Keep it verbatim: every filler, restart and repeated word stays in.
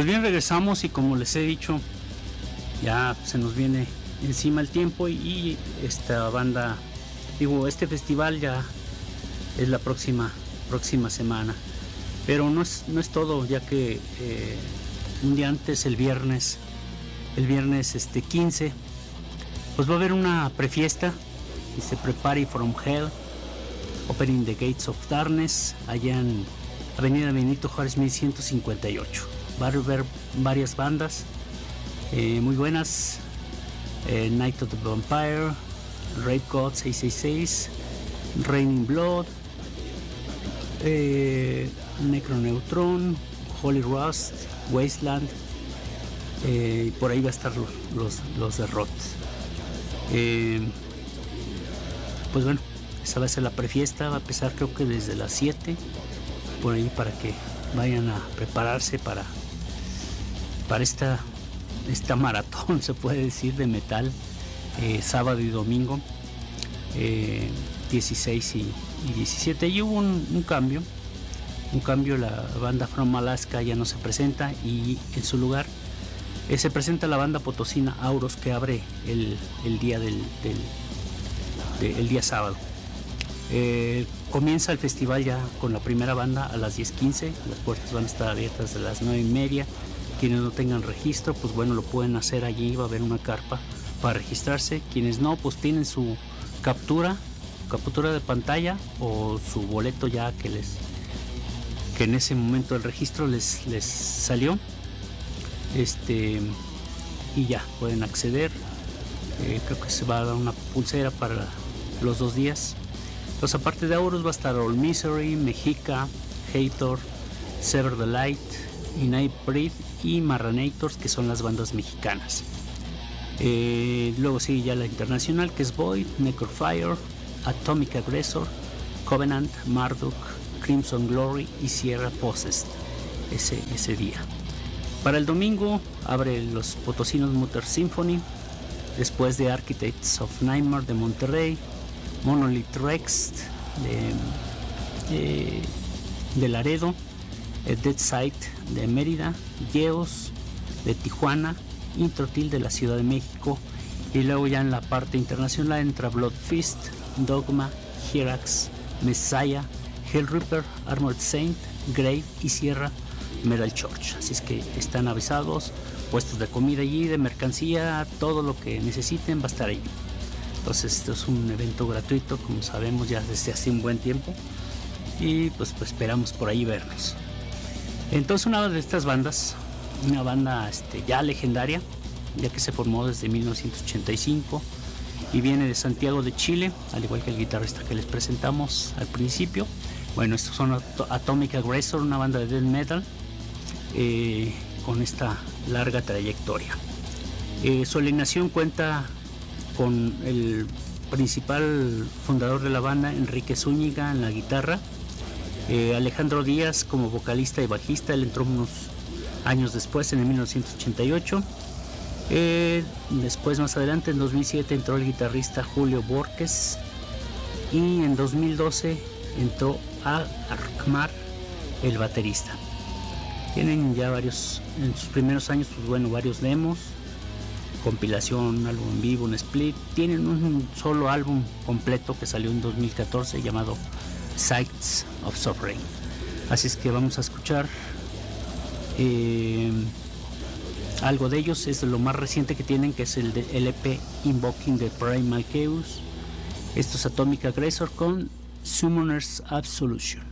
Pues bien, regresamos y como les he dicho, ya se nos viene encima el tiempo y, y esta banda, digo, este festival ya es la próxima, próxima semana. Pero no es, no es todo, ya que eh, un día antes, el viernes, el viernes este, quince, pues va a haber una prefiesta, dice Prepare from Hell, Opening the Gates of Darkness, allá en Avenida Benito Juárez mil ciento cincuenta y ocho. Va a haber varias bandas eh, muy buenas, eh, Night of the Vampire, Rape God seiscientos sesenta y seis, Raining Blood, eh, Necroneutron, Holy Rust, Wasteland, eh, y por ahí va a estar los, los, los de Rot. Eh, pues bueno, esa va a ser la prefiesta, va a empezar creo que desde las siete, por ahí, para que vayan a prepararse para, para esta, esta maratón, se puede decir, de metal, eh, sábado y domingo, eh, dieciséis y, y diecisiete. Y hubo un, un cambio, un cambio, la banda From Alaska ya no se presenta y en su lugar eh, se presenta la banda potosina Auros, que abre el, el día del, del de, el día sábado. Eh, comienza el festival ya con la primera banda a las diez quince, las puertas van a estar abiertas a las nueve y media. Quienes no tengan registro, pues bueno, lo pueden hacer allí, va a haber una carpa para registrarse. Quienes no, pues tienen su captura, captura de pantalla o su boleto ya que les que en ese momento el registro les, les salió, este y ya pueden acceder. Eh, creo que se va a dar una pulsera para los dos días. Pues aparte de Auros va a estar All Misery, Mexica, Hator, Sever the Light, United Breed y Marranators, que son las bandas mexicanas. Eh, luego sigue ya la internacional, que es Void, Necrofire, Atomic Aggressor, Covenant, Marduk, Crimson Glory y Sierra Possessed ese, ese día. Para el domingo abre los potosinos Mutter Symphony, después de Architects of Nightmare de Monterrey, Monolith Rex de, de, de Laredo, Dead Sight de Mérida, Geos de Tijuana, Introtil de la Ciudad de México, y luego ya en la parte internacional entra Blood Fist, Dogma, Hirax, Messiah, Hellripper, Armored Saint, Grave y Sierra Metal Church. Así es que están avisados, puestos de comida allí, de mercancía, todo lo que necesiten va a estar allí. Entonces esto es un evento gratuito, como sabemos ya desde hace un buen tiempo, y pues, pues esperamos por ahí vernos. Entonces una de estas bandas, una banda este, ya legendaria, ya que se formó desde mil novecientos ochenta y cinco y viene de Santiago de Chile, al igual que el guitarrista que les presentamos al principio. Bueno, estos son Atomic Aggressor, una banda de death metal eh, con esta larga trayectoria. Eh, su alineación cuenta con el principal fundador de la banda, Enrique Zúñiga, en la guitarra, eh, Alejandro Díaz como vocalista y bajista. Él entró unos años después, en el mil novecientos ochenta y ocho. Eh, después, más adelante, en dos mil siete, entró el guitarrista Julio Borges, y en dos mil doce entró a Arkmar, el baterista. Tienen ya varios, en sus primeros años, pues bueno, varios demos, compilación, un álbum en vivo, un split. Tienen un solo álbum completo que salió en dos mil catorce llamado Sights of Suffering. Así es que vamos a escuchar eh, algo de ellos. Es lo más reciente que tienen, que es el de L P Invoking the Primal Chaos. Esto es Atomic Aggressor con Summoner's Absolution.